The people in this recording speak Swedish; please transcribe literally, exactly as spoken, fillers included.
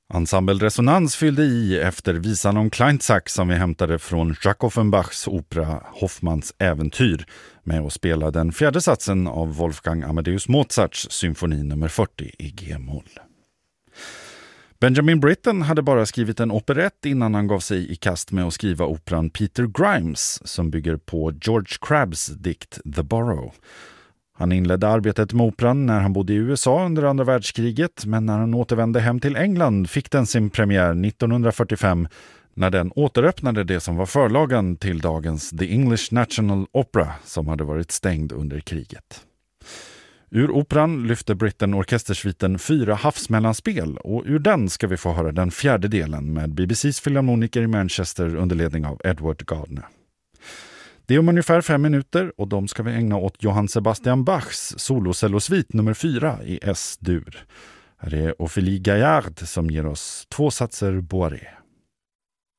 Ensemble Resonans fyllde i efter visan om Kleinsack som vi hämtade från Jacques Offenbachs opera Hoffmanns äventyr med att spela den fjärde satsen av Wolfgang Amadeus Mozarts symfoni nummer fyrtio i G-moll. Benjamin Britten hade bara skrivit en operett innan han gav sig i kast med att skriva operan Peter Grimes som bygger på George Crabbs dikt The Borough. Han inledde arbetet med operan när han bodde i U S A under andra världskriget, men när han återvände hem till England fick den sin premiär nittonhundrafyrtiofem när den återöppnade det som var förlagan till dagens The English National Opera som hade varit stängd under kriget. Ur operan lyfte Britten orkestersviten Fyra havsmellanspel och ur den ska vi få höra den fjärde delen med B B C:s filharmoniker i Manchester under ledning av Edward Gardner. Det är om ungefär fem minuter och de ska vi ägna åt Johann Sebastian Bachs solocellosvit nummer fyra i S-dur. Här är Ophélie Gaillard som ger oss två satser Boiré.